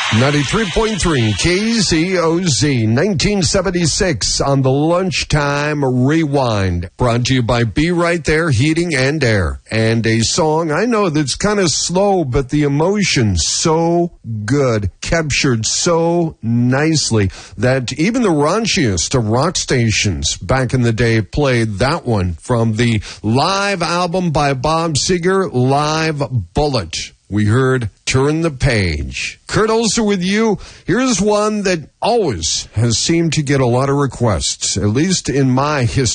93.3 KZOZ, 1976 on the Lunchtime Rewind. Brought to you by Be Right There Heating and Air. And a song, I know that's kind of slow, but the emotion so good, captured so nicely that even the raunchiest of rock stations back in the day played that one from the live album by Bob Seger, Live Bullet. We heard Turn the Page. Kurt Olser with you. Here's one that always has seemed to get a lot of requests, at least in my history.